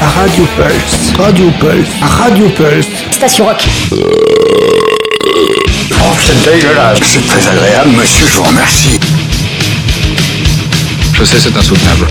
Radio Pulse. Radio Pulse. Radio Pulse. Station Rock. Oh, c'est dégueulasse. C'est très agréable, monsieur, je vous remercie. Je sais, c'est insoutenable.